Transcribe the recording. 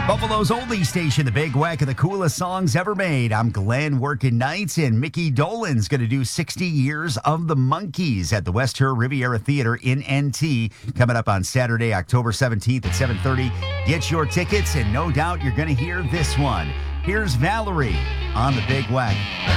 Buffalo's only station, the Big Wack, of the coolest songs ever made. I'm Glenn Working Nights, and Mickey Dolenz going to do 60 Years of the Monkees at the West Shore Riviera Theater in NT, coming up on Saturday, October 17th at 7:30. Get your tickets, and no doubt you're going to hear this one. Here's Valerie on the Big Wack.